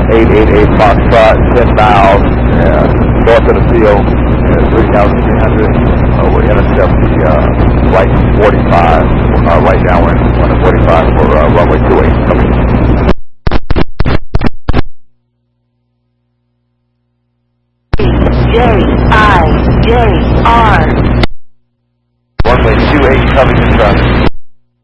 888 Foxtrot, 10 miles, north of the field, 3,300. We're intercept the flight 45. Right now we're on the 45 for runway 28 coming. J-I-J-R. Runway 28 coming in traffic.